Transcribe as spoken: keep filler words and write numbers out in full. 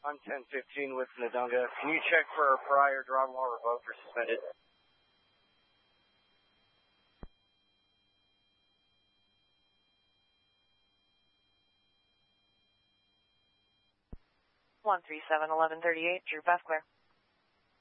On ten fifteen with Nadunga. Can you check for a prior driving while revoked or suspended? one three seven, eleven thirty-eight, Drew Path clear.